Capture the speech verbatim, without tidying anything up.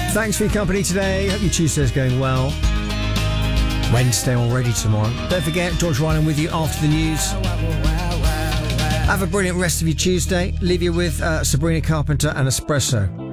Thanks for your company today. Hope your Tuesday's going well. Wednesday already tomorrow. Don't forget, George Ryan with you after the news. Have a brilliant rest of your Tuesday. Leave you with uh, Sabrina Carpenter and Espresso.